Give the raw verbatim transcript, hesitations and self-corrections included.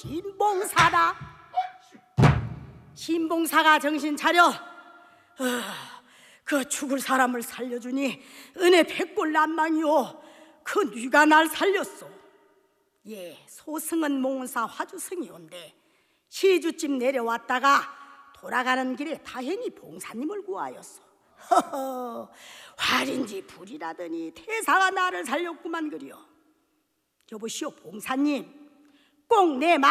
신봉사다. 신봉사가 정신 차려. 어, 그 죽을 사람을 살려주니 은혜 백골난망이오. 그 네가 날 살렸소. 예, 소승은 몽사 화주승이온데 시주쯤 내려왔다가 돌아가는 길에 다행히 봉사님을 구하였소. 허허, 활인지 불이라더니 태사가 나를 살렸구만 그려. 여보시오 봉사님, 꼭 내 말